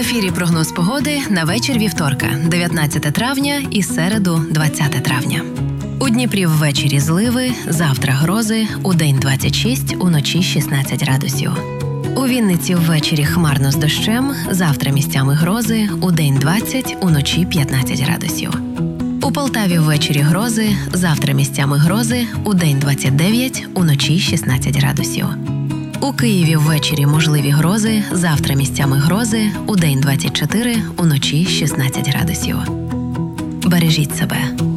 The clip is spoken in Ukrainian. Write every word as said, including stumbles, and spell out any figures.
ефірі прогноз погоди на вечір вівторка, дев'ятнадцяте травня і середу, двадцяте травня. У Дніпрі ввечері зливи, завтра грози, удень двадцять шість, уночі шістнадцять градусів. У Вінниці ввечері хмарно з дощем, завтра місцями грози, удень двадцять, уночі п'ятнадцять градусів. У Полтаві ввечері грози, завтра місцями грози, удень двадцять дев'ять, уночі шістнадцять градусів. У Києві ввечері можливі грози, завтра місцями грози, удень двадцять чотири, уночі шістнадцять градусів. Бережіть себе.